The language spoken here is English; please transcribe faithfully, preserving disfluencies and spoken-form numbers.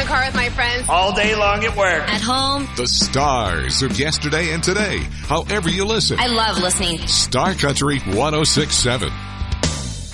the car with my friends. All day long at work. At home. The stars of yesterday and today. However you listen. I love listening. Star Country one oh six point seven.